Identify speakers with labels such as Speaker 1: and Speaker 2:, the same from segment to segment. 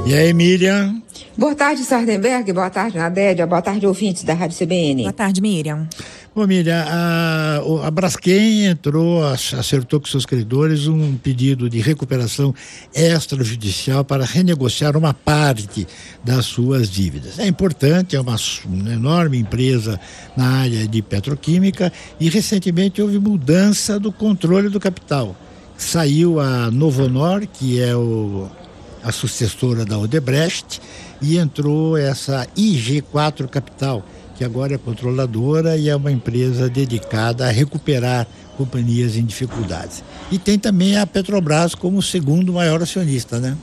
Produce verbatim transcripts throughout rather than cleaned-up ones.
Speaker 1: E aí, Miriam?
Speaker 2: Boa tarde, Sardenberg. Boa tarde, Nadédia. Boa tarde, ouvintes da Rádio C B N.
Speaker 3: Boa tarde, Miriam.
Speaker 1: Bom, Miriam, a, a Braskem entrou, acertou com seus credores um pedido de recuperação extrajudicial para renegociar uma parte das suas dívidas. É importante, é uma, uma enorme empresa na área de petroquímica e recentemente houve mudança do controle do capital. Saiu a Novonor, que é o, a sucessora da Odebrecht, e entrou essa I G quatro Capital, que agora é controladora e é uma empresa dedicada a recuperar companhias em dificuldades. E tem também a Petrobras como segundo maior acionista, né?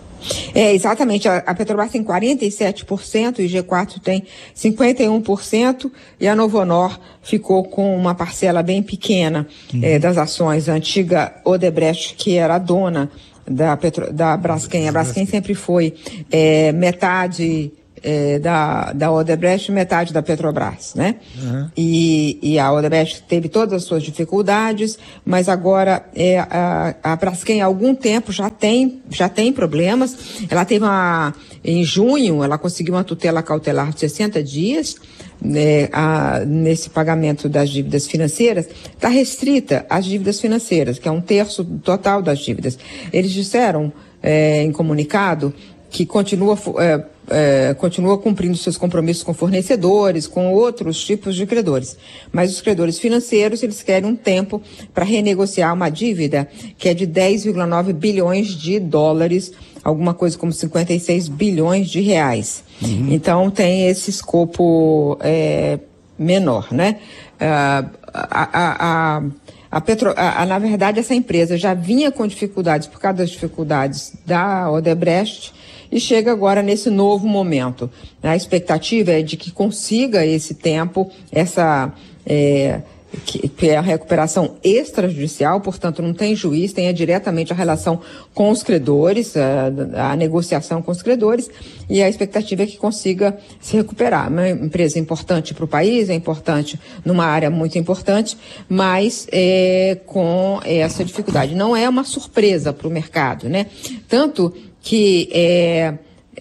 Speaker 2: É, exatamente. A, a Petrobras tem quarenta e sete por cento, o I G quatro tem cinquenta e um por cento e a Novonor ficou com uma parcela bem pequena uhum. é, das ações. A antiga Odebrecht, que era a dona da, Petro, da Braskem. A Braskem sempre foi é, metade... É, da, da Odebrecht, metade da Petrobras, né? Uhum. E, e a Odebrecht teve todas as suas dificuldades, mas agora é, a, a Braskem há algum tempo já tem, já tem problemas. Ela teve uma, em junho, ela conseguiu uma tutela cautelar de sessenta dias, né, a, nesse pagamento das dívidas financeiras. Está restrita às dívidas financeiras, que é um terço total das dívidas. Eles disseram é, em comunicado que continua é, É, continua cumprindo seus compromissos com fornecedores, com outros tipos de credores. Mas os credores financeiros, eles querem um tempo para renegociar uma dívida que é de dez vírgula nove bilhões de dólares, alguma coisa como cinquenta e seis bilhões de reais. Uhum. Então, tem esse escopo é, menor, né? Uh, a, a, a, a Petro, a, a, na verdade, essa empresa já vinha com dificuldades por causa das dificuldades da Odebrecht, e chega agora nesse novo momento. A expectativa é de que consiga esse tempo, essa é, que, que é a recuperação extrajudicial, portanto não tem juiz, tem diretamente a relação com os credores, a, a negociação com os credores, e a expectativa é que consiga se recuperar. Uma empresa importante para o país, é importante numa área muito importante, mas é, com essa dificuldade. Não é uma surpresa para o mercado, né? Tanto que é,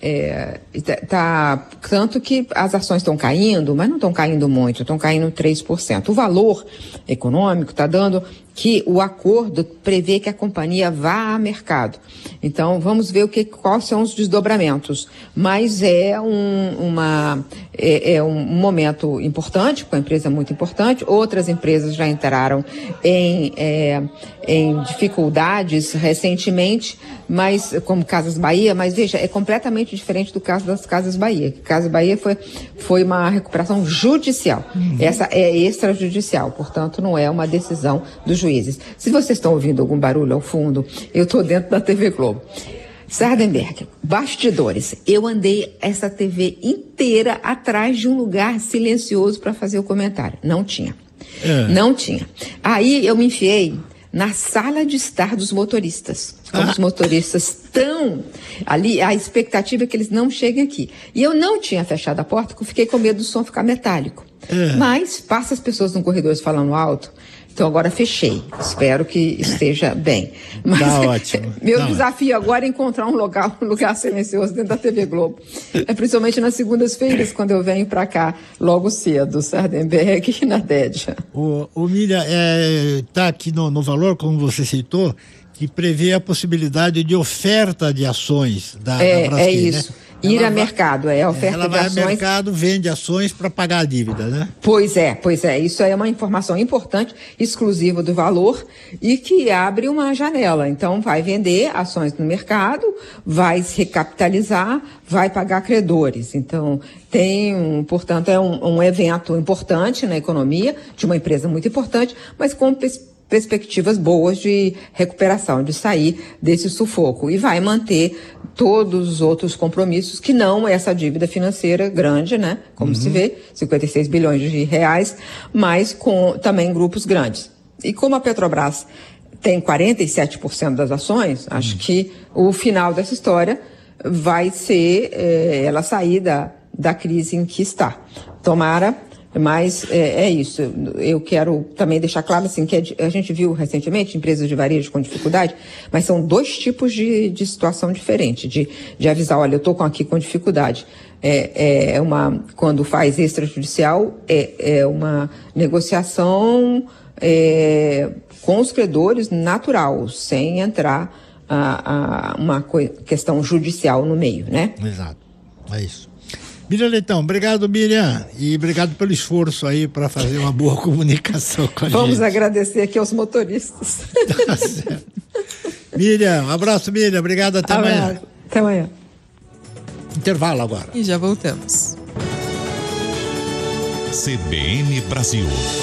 Speaker 2: é, tá, tanto que as ações estão caindo, mas não estão caindo muito, estão caindo três por cento. O valor econômico está dando que o acordo prevê que a companhia vá a mercado. Então, vamos ver o que, quais são os desdobramentos. Mas é um, uma, é, é um momento importante, com a empresa muito importante. Outras empresas já entraram em, é, em dificuldades recentemente, mas, como Casas Bahia, mas veja, é completamente diferente do caso das Casas Bahia. Casas Bahia foi, foi uma recuperação judicial. Uhum. Essa é extrajudicial, portanto, não é uma decisão do juiz. Se vocês estão ouvindo algum barulho ao fundo, eu estou dentro da T V Globo. Sardenberg, bastidores. Eu andei essa T V inteira atrás de um lugar silencioso para fazer o comentário. Não tinha. É. Não tinha. Aí eu me enfiei na sala de estar dos motoristas. Como ah. os motoristas estão ali, a expectativa é que eles não cheguem aqui. E eu não tinha fechado a porta, porque eu fiquei com medo do som ficar metálico. É. Mas passa as pessoas no corredor falando alto. Então agora fechei, espero que esteja bem. Mas
Speaker 1: tá ótimo.
Speaker 2: Meu
Speaker 1: tá
Speaker 2: desafio ótimo. Agora é encontrar um lugar, um lugar silencioso dentro da T V Globo. É principalmente nas segundas-feiras, quando eu venho para cá logo cedo, Sardenberg e Nadédia.
Speaker 1: O, o Miriam, é, tá aqui no, no valor, como você citou, que prevê a possibilidade de oferta de ações da,
Speaker 2: é,
Speaker 1: da Braskem,
Speaker 2: é isso.
Speaker 1: Né?
Speaker 2: Ir
Speaker 1: ela
Speaker 2: a
Speaker 1: vai,
Speaker 2: mercado, é a oferta
Speaker 1: ela
Speaker 2: de
Speaker 1: vai
Speaker 2: ações.
Speaker 1: Ela vai ao mercado, vende ações para pagar a dívida, né?
Speaker 2: Pois é, pois é. Isso é uma informação importante, exclusiva do valor e que abre uma janela. Então, vai vender ações no mercado, vai se recapitalizar, vai pagar credores. Então, tem, um, portanto, é um, um evento importante na economia, de uma empresa muito importante, mas com pers- perspectivas boas de recuperação, de sair desse sufoco. E vai manter todos os outros compromissos, que não essa dívida financeira grande, né? Como uhum. se vê, cinquenta e seis bilhões de reais, mas com também grupos grandes. E como a Petrobras tem quarenta e sete por cento das ações, uhum. acho que o final dessa história vai ser é, ela sair da, da crise em que está. Tomara Mas é, é isso, eu quero também deixar claro assim, que a gente viu recentemente empresas de varejo com dificuldade, mas são dois tipos de, de situação diferente, de, de avisar, olha, eu estou aqui com dificuldade. É, é uma, quando faz extrajudicial, é, é uma negociação é, com os credores natural, sem entrar a, a uma questão judicial no meio, né?
Speaker 1: Exato, é isso. Miriam Leitão, obrigado, Miriam, e obrigado pelo esforço aí para fazer uma boa comunicação com a
Speaker 2: Vamos
Speaker 1: gente.
Speaker 2: Vamos agradecer aqui aos motoristas.
Speaker 1: Tá certo. Miriam, um abraço, Miriam, obrigado, até
Speaker 2: abraço.
Speaker 1: amanhã.
Speaker 2: Até amanhã.
Speaker 1: Intervalo agora.
Speaker 3: E já voltamos.
Speaker 4: C B N Brasil.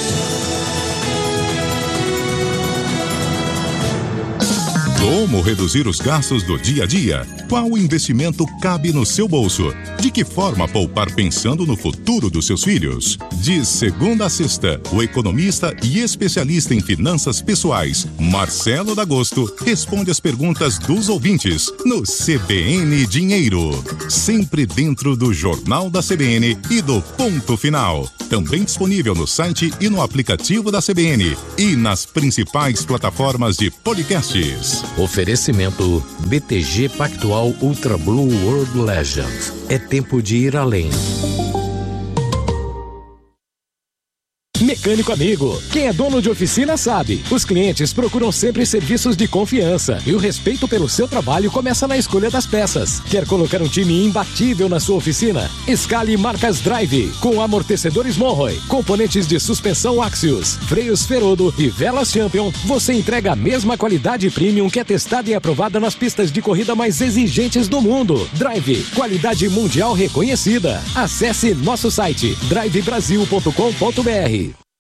Speaker 4: Como reduzir os gastos do dia a dia? Qual investimento cabe no seu bolso? De que forma poupar pensando no futuro dos seus filhos? De segunda a sexta, o economista e especialista em finanças pessoais, Marcelo D'Agosto, responde as perguntas dos ouvintes no C B N Dinheiro. Sempre dentro do Jornal da C B N e do Ponto Final. Também disponível no site e no aplicativo da C B N e nas principais plataformas de podcasts.
Speaker 5: Oferecimento B T G Pactual Ultra Blue World Legend. É tempo de ir além.
Speaker 6: Mecânico amigo, quem é dono de oficina sabe, os clientes procuram sempre serviços de confiança e o respeito pelo seu trabalho começa na escolha das peças. Quer colocar um time imbatível na sua oficina? Escale marcas Drive, com amortecedores Monroe, componentes de suspensão Axios, freios Ferodo e velas Champion. Você entrega a mesma qualidade premium que é testada e aprovada nas pistas de corrida mais exigentes do mundo. Drive, qualidade mundial reconhecida. Acesse nosso site drive brasil ponto com ponto br.